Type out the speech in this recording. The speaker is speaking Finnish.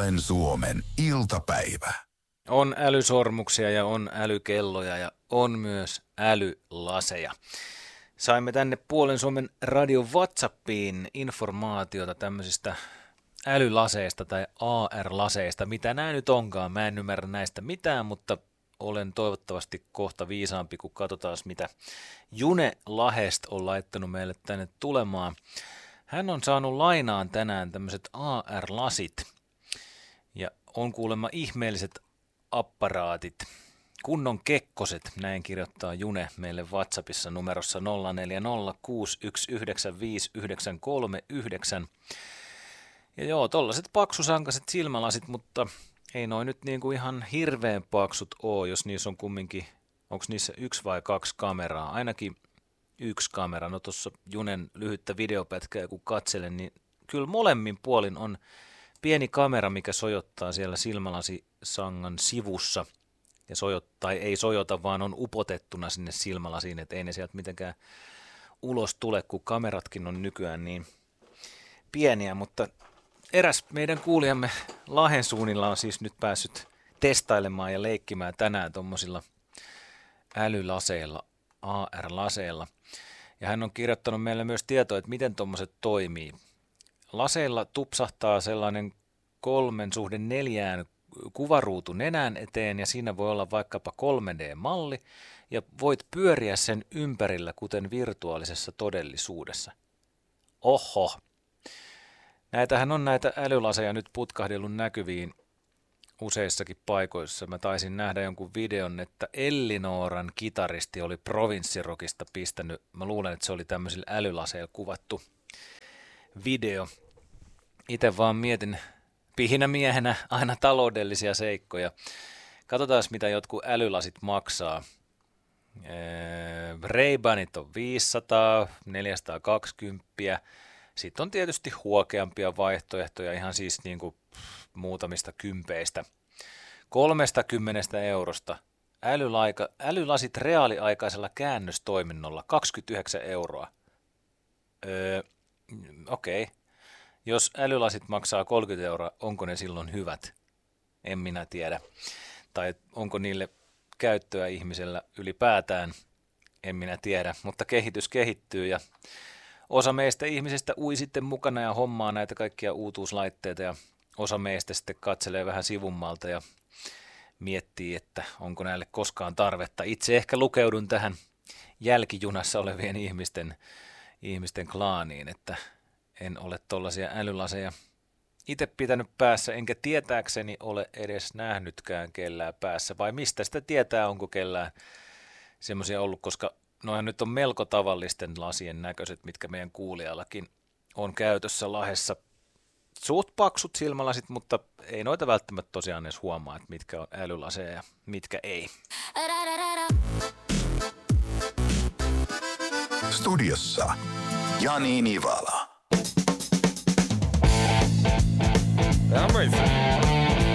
Puolen Suomen iltapäivä. On älysormuksia ja on älykelloja ja on myös älylaseja. Saimme tänne Puolen Suomen radio WhatsAppiin informaatiota tämmöisistä älylaseista tai AR-laseista. Mitä nämä nyt onkaan? Mä en ymmärrä näistä mitään, mutta olen toivottavasti kohta viisaampi, kun katsotaan mitä June Lahest on laittanut meille tänne tulemaan. Hän on saanut lainaan tänään tämmöiset AR-lasit ja on kuulemma ihmeelliset apparaatit. Kunnon kekkoset, näin kirjoittaa June meille WhatsAppissa numerossa 0406195593. Ja joo, tollaset paksusankaset silmälasit, mutta ei noin nyt niinku ihan hirveän paksut oo, jos niissä on kumminkin, onko niissä 1 vai 2 kameraa, ainakin 1 kamera. No tuossa Junen lyhyttä videopätkää kun katselen, niin kyllä molemmin puolin on pieni kamera, mikä sojottaa siellä silmälasisangan sivussa. Ja tai ei sojota, vaan on upotettuna sinne silmälasiin, että ei ne sieltä mitenkään ulos tule, kun kameratkin on nykyään niin pieniä. Mutta eräs meidän kuulijamme Lahensuunilla on siis nyt päässyt testailemaan ja leikkimään tänään tuommoisilla älylaseilla, AR-laseilla. Ja hän on kirjoittanut meille myös tietoa, että miten tuommoiset toimii. Laseilla tupsahtaa sellainen 3:4 kuvaruutu nenän eteen ja siinä voi olla vaikkapa 3D-malli ja voit pyöriä sen ympärillä kuten virtuaalisessa todellisuudessa. Oho! Näitähän on näitä älylaseja nyt putkahdellut näkyviin useissakin paikoissa. Mä taisin nähdä jonkun videon, että Ellinoran kitaristi oli Provinssirokista pistänyt, mä luulen, että se oli tämmöisillä älylaseilla kuvattu video. Itse vaan mietin pihinämiehenä aina taloudellisia seikkoja. Katsotaan, mitä jotkut älylasit maksaa. Ray-Banit on 500, 420. Sitten on tietysti huokeampia vaihtoehtoja, ihan siis niin kuin muutamista kympeistä. 30 eurosta. Älylasit reaaliaikaisella käännöstoiminnolla 29 euroa. Okei. Jos älylasit maksaa 30 euroa, onko ne silloin hyvät? En minä tiedä. Tai onko niille käyttöä ihmisellä ylipäätään? En minä tiedä, mutta kehitys kehittyy ja osa meistä ihmisistä ui sitten mukana ja hommaa näitä kaikkia uutuuslaitteita ja osa meistä sitten katselee vähän sivummalta ja miettii, että onko näille koskaan tarvetta. Itse ehkä lukeudun tähän jälkijunassa olevien ihmisten klaaniin, että en ole tollaisia älylaseja itse pitänyt päässä, enkä tietääkseni ole edes nähnytkään kellään päässä. Vai mistä sitä tietää, onko kellään semmoisia ollut, koska noihan nyt on melko tavallisten lasien näköiset, mitkä meidän kuulijallakin on käytössä Lahessa. Suht paksut silmälasit, mutta ei noita välttämättä tosiaan edes huomaa, että mitkä on älylaseja ja mitkä ei. Studiossa Jani Nivala.